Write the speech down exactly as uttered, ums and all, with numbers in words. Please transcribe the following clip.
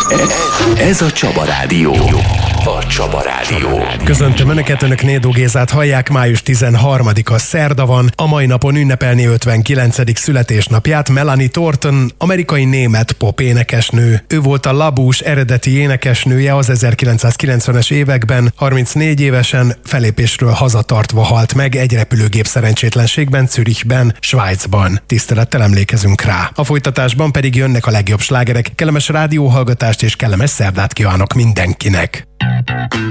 Ez a Csaba Rádió. A Csaba Rádió. Köszöntöm Önöket, Önök Nédó Gézát hallják, május tizenharmadika szerda van. A mai napon ünnepelni ötvenkilencedik születésnapját Melanie Thornton, amerikai német pop énekesnő. Ő volt a Labous eredeti énekesnője az ezerkilencszázkilencvenes években, harmincnégy évesen felépésről hazatartva halt meg egy repülőgép szerencsétlenségben, Zürichben, Svájcban. Tisztelettel emlékezünk rá. A folytatásban pedig jönnek a legjobb slágerek. Kellemes rádióhallgatást és kellemes szerdát kívánok mindenkinek!